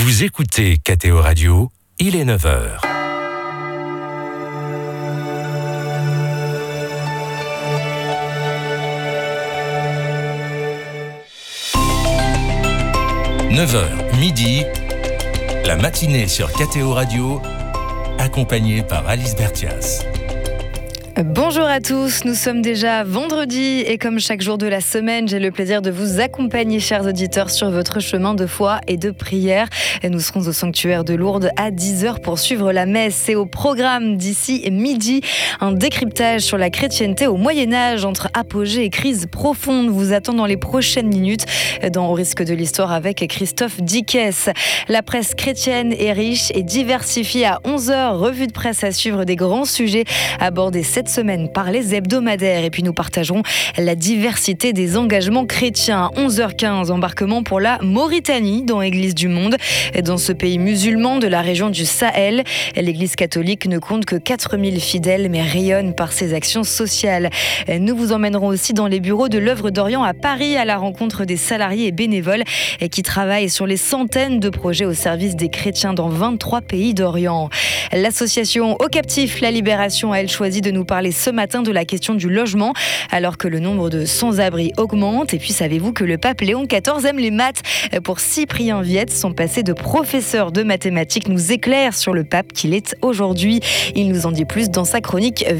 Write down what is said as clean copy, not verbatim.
Vous écoutez KTO Radio, il est 9h. « 9h, midi, la matinée sur KTO Radio, accompagnée par Alice Bertias. » Bonjour à tous, nous sommes déjà vendredi et comme chaque jour de la semaine, j'ai le plaisir de vous accompagner, chers auditeurs, sur votre chemin de foi et de prière. Et nous serons au sanctuaire de Lourdes à 10h pour suivre la messe. C'est au programme d'ici midi, un décryptage sur la chrétienté au Moyen-Âge entre apogée et crise profonde vous attend dans les prochaines minutes dans Au risque de l'histoire avec Christophe Dickès. La presse chrétienne est riche et diversifiée à 11h, revue de presse à suivre des grands sujets abordés cette semaine par les hebdomadaires. Et puis nous partagerons la diversité des engagements chrétiens. 11h15, embarquement pour la Mauritanie dans l'Église du Monde. Dans ce pays musulman de la région du Sahel, l'Église catholique ne compte que 4000 fidèles mais rayonne par ses actions sociales. Nous vous emmènerons aussi dans les bureaux de l'Œuvre d'Orient à Paris à la rencontre des salariés et bénévoles qui travaillent sur les centaines de projets au service des chrétiens dans 23 pays d'Orient. L'association Aux Captifs, la Libération, a elle choisi de nous parler ce matin de la question du logement alors que le nombre de sans-abri augmente. Et puis savez-vous que le pape Léon XIV aime les maths? Pour Cyprien Viette, son passé de professeur de mathématiques nous éclaire sur le pape qu'il est aujourd'hui. Il nous en dit plus dans sa chronique